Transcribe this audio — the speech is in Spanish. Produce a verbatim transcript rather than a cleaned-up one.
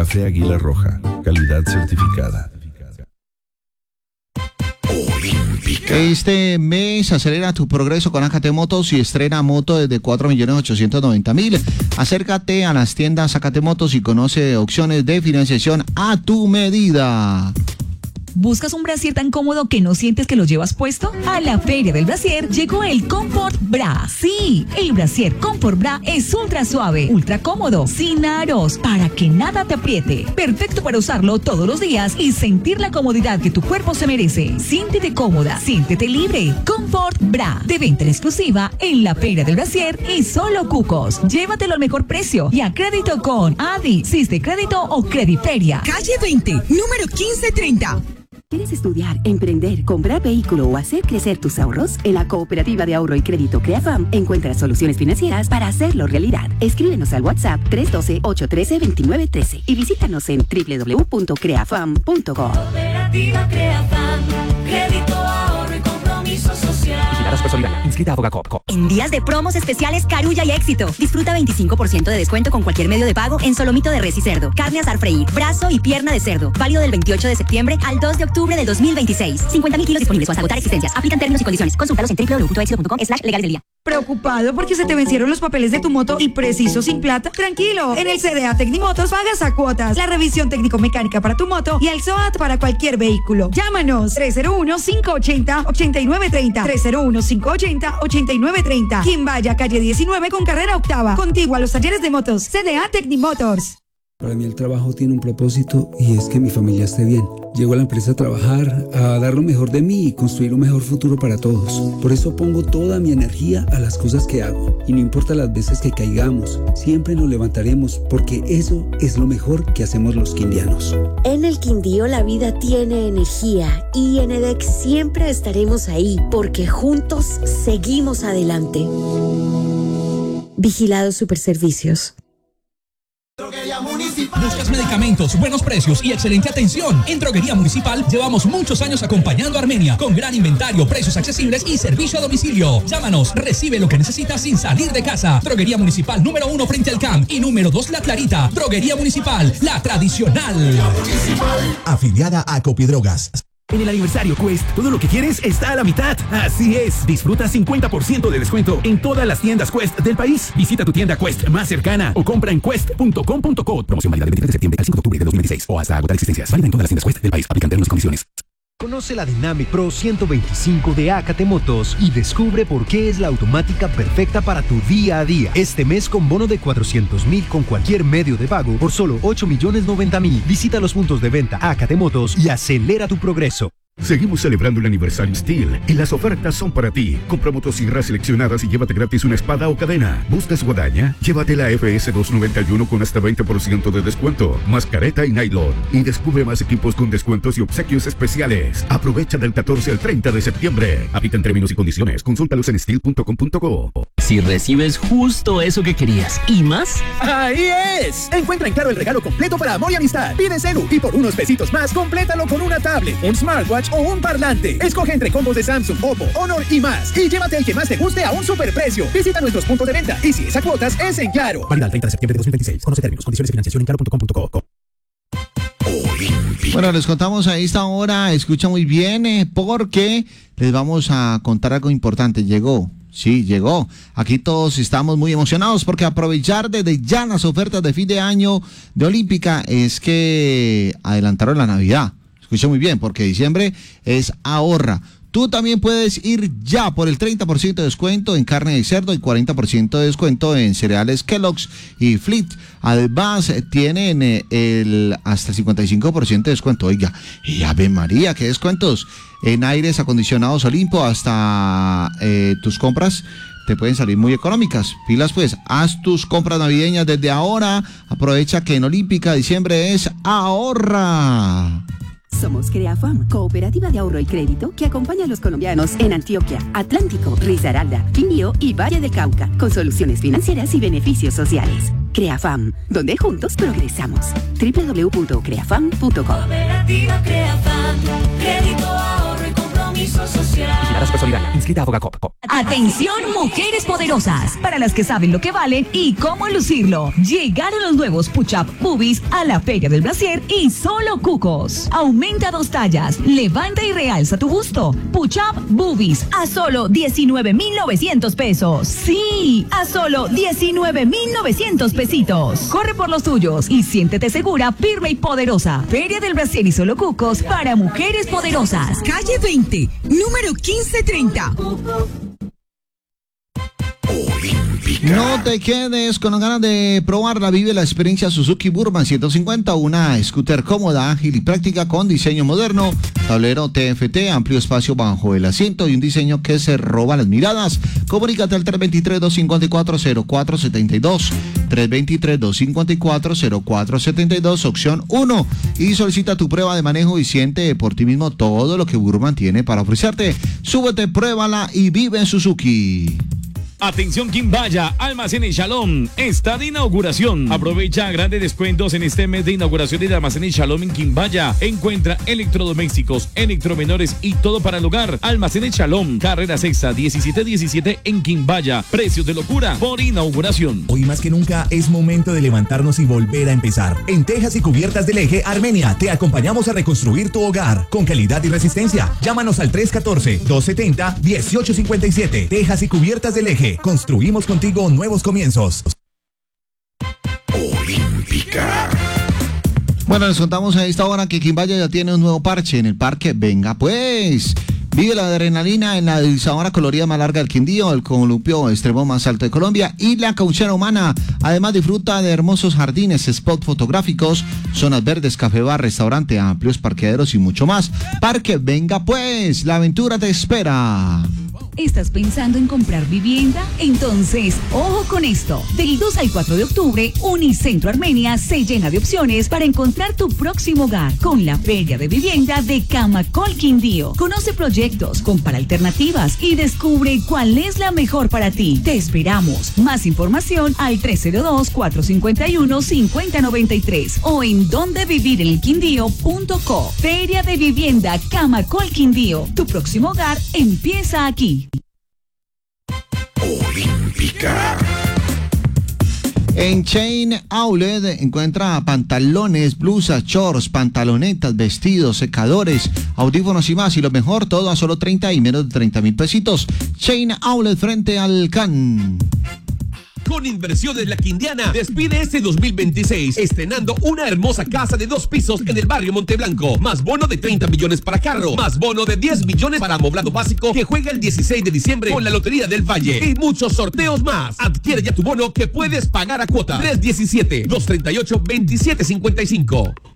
Café Águila Roja, calidad certificada. Olímpica. Este mes acelera tu progreso con A K T Motos y estrena moto desde cuatro millones ochocientos noventa mil. Acércate a las tiendas A K T Motos y conoce opciones de financiación a tu medida. ¿Buscas un brasier tan cómodo que no sientes que lo llevas puesto? A la Feria del Brasier llegó el Comfort Bra. Sí, el brasier Comfort Bra es ultra suave, ultra cómodo, sin aros, para que nada te apriete. Perfecto para usarlo todos los días y sentir la comodidad que tu cuerpo se merece. Siéntete cómoda, siéntete libre. Comfort Bra, de venta en exclusiva en la Feria del Brasier y solo Cucos. Llévatelo al mejor precio y a crédito con Adi, Siste Crédito o Crediferia. Calle veinte, número quince treinta. ¿Quieres estudiar, emprender, comprar vehículo o hacer crecer tus ahorros? En la Cooperativa de Ahorro y Crédito CreaFam encuentras soluciones financieras para hacerlo realidad. Escríbenos al WhatsApp tres uno dos, ocho uno tres, dos nueve uno tres y visítanos en doble u doble u doble u punto creafam punto com. Cooperativa CreaFam, crédito, ahorro y compromiso social. Vigilada Supersolidaria, inscrita a Fogacop. En días de promos especiales Carulla y Éxito. Disfruta veinticinco por ciento de descuento con cualquier medio de pago en solomito de res y cerdo, carne asar freír, brazo y pierna de cerdo. Válido del veintiocho de septiembre al dos de octubre del dos mil veintiséis. cincuenta mil kilos disponibles o hasta agotar existencias. Aplican términos y condiciones. Consúltalos en doble u doble u doble u punto éxito punto com slash legales del día. ¿Preocupado porque se te vencieron los papeles de tu moto y preciso sin plata? Tranquilo, en el C D A Tecnimotos pagas a cuotas, la revisión técnico-mecánica para tu moto y el S O A T para cualquier vehículo. Llámanos tres cero uno, cinco ocho cero, ocho nueve tres cero, tres cero uno, cinco ocho cero, ocho nueve tres cero. Quimbaya, calle diecinueve con carrera octava. Contigo a los talleres de motos. C D A Tecnimotors. Para mí el trabajo tiene un propósito y es que mi familia esté bien. Llego a la empresa a trabajar, a dar lo mejor de mí y construir un mejor futuro para todos. Por eso pongo toda mi energía a las cosas que hago. Y no importa las veces que caigamos, siempre nos levantaremos porque eso es lo mejor que hacemos los quindianos. En el Quindío la vida tiene energía y en EDEC siempre estaremos ahí porque juntos seguimos adelante. Vigilados Superservicios. ¿Buscas medicamentos, buenos precios y excelente atención? En Droguería Municipal llevamos muchos años acompañando a Armenia con gran inventario, precios accesibles y servicio a domicilio. Llámanos, recibe lo que necesitas sin salir de casa. Droguería Municipal número uno frente al C A M y número dos La Clarita. Droguería Municipal, la tradicional. Afiliada a Copidrogas. En el aniversario Quest, todo lo que quieres está a la mitad. Así es, disfruta cincuenta por ciento de descuento en todas las tiendas Quest del país. Visita tu tienda Quest más cercana o compra en quest punto com punto co. Promoción válida del veintitrés de septiembre al cinco de octubre de dos mil veintiséis o hasta agotar existencias. Válida en todas las tiendas Quest del país. Aplican términos y condiciones. Conoce la Dynamic Pro ciento veinticinco de A K T Motos y descubre por qué es la automática perfecta para tu día a día. Este mes con bono de cuatrocientos mil con cualquier medio de pago por solo ocho millones noventa mil. Visita los puntos de venta A K T Motos y acelera tu progreso. Seguimos celebrando el aniversario Steel y las ofertas son para ti. Compra motosierras seleccionadas y llévate gratis una espada o cadena. ¿Buscas guadaña? Llévate la F S doscientos noventa y uno con hasta veinte por ciento de descuento, más careta y nylon. Y descubre más equipos con descuentos y obsequios especiales. Aprovecha del catorce al treinta de septiembre. Aplican términos y condiciones. Consúltalos en steel punto com punto co. Si recibes justo eso que querías y más, ¡ahí es! Encuentra en Claro el regalo completo para amor y amistad. Pide celu y por unos pesitos más, complétalo con una tablet, un smartwatch o un parlante. Escoge entre combos de Samsung, Oppo, Honor y más. Y llévate el que más te guste a un superprecio. Visita nuestros puntos de venta. Y si es a cuotas, es en Claro. Válida el treinta de septiembre de dos mil veintiséis. Conoce términos, condiciones y financiación en claro punto com punto co. Bueno, les contamos a esta hora, escucha muy bien, eh, porque les vamos a contar algo importante. Llegó. Sí, llegó. Aquí todos estamos muy emocionados porque aprovechar desde ya las ofertas de fin de año de Olímpica es que adelantaron la Navidad. Escucha muy bien, porque diciembre es ahorra. Tú también puedes ir ya por el treinta por ciento de descuento en carne de cerdo y cuarenta por ciento de descuento en cereales Kellogg's y Fleet. Además, tienen eh, el hasta el cincuenta y cinco por ciento de descuento. Oiga, y Ave María, ¿qué descuentos? En aires acondicionados Olimpo hasta eh, tus compras te pueden salir muy económicas. Pilas pues, haz tus compras navideñas desde ahora. Aprovecha que en Olímpica diciembre es ahorra. Somos CreaFam, Cooperativa de Ahorro y Crédito que acompaña a los colombianos en Antioquia, Atlántico, Risaralda, Quindío y Valle del Cauca con soluciones financieras y beneficios sociales. CreaFam, donde juntos progresamos. doble u doble u doble u punto creafam punto com. Cooperativa CreaFam, crédito, ahorro y compromiso. compromiso social. Vigilada Supersolidaria. Inscrita a Fogacop. Atención, mujeres poderosas, para las que saben lo que valen y cómo lucirlo. Llegaron los nuevos Push-Up Boobies a la Feria del Brasier y solo cucos. Aumenta dos tallas, levanta y realza tu busto. Push-Up Boobies a solo diecinueve mil novecientos pesos. Sí, a solo diecinueve mil novecientos pesitos. Corre por los tuyos y siéntete segura, firme y poderosa. Feria del Brasier y solo cucos para mujeres poderosas. Calle veinte, número quince treinta. No te quedes con las ganas de probarla. Vive la experiencia Suzuki Burman ciento cincuenta, una scooter cómoda, ágil y práctica con diseño moderno, tablero T F T, amplio espacio bajo el asiento y un diseño que se roba las miradas. Comunícate al tres dos tres, dos cinco cuatro, cero cuatro siete dos, tres dos tres, dos cinco cuatro, cero cuatro siete dos, opción uno, y solicita tu prueba de manejo y siente por ti mismo todo lo que Burman tiene para ofrecerte. Súbete, pruébala y vive en Suzuki. Atención Quimbaya, Almacenes Shalom, está de inauguración. Aprovecha grandes descuentos en este mes de inauguración de Almacenes Shalom en Quimbaya. Encuentra electrodomésticos, electromenores y todo para el hogar. Almacenes Shalom, carrera sexta, diecisiete diecisiete en Quimbaya. Precios de locura por inauguración. Hoy más que nunca es momento de levantarnos y volver a empezar. En Tejas y Cubiertas del Eje, Armenia, te acompañamos a reconstruir tu hogar con calidad y resistencia. Llámanos al tres uno cuatro, dos siete cero, uno ocho cinco siete. Tejas y Cubiertas del Eje. Construimos contigo nuevos comienzos. Olímpica. Bueno, les contamos a esta hora que Quimbaya ya tiene un nuevo parche en el parque. Venga pues, vive la adrenalina en la deslizadora colorida más larga del Quindío, el columpio extremo más alto de Colombia y la cauchera humana. Además disfruta de hermosos jardines, spots fotográficos, zonas verdes, café bar, restaurante, amplios parqueaderos y mucho más. Parque Venga pues, la aventura te espera. ¿Estás pensando en comprar vivienda? Entonces, ojo con esto. Del dos al cuatro de octubre, Unicentro Armenia se llena de opciones para encontrar tu próximo hogar con la Feria de Vivienda de Camacol Quindío. Conoce proyectos, compara alternativas y descubre cuál es la mejor para ti. Te esperamos. Más información al tres cero dos, cuatro cinco uno, cinco cero nueve tres o en donde vivir el quindío punto co. Feria de Vivienda Camacol Quindío. Tu próximo hogar empieza aquí. Olímpica. En Chain Outlet encuentra pantalones, blusas, shorts, pantalonetas, vestidos, secadores, audífonos y más. Y lo mejor, todo a solo treinta y menos de treinta mil pesitos. Chain Outlet frente al C A N. Con Inversiones La Quindiana, despide este dos mil veintiséis estrenando una hermosa casa de dos pisos en el barrio Monteblanco. Más bono de treinta millones para carro, más bono de diez millones para amoblado básico que juega el dieciséis de diciembre con la Lotería del Valle y muchos sorteos más. Adquiere ya tu bono que puedes pagar a cuota. tres uno siete, dos tres ocho, dos siete cinco cinco.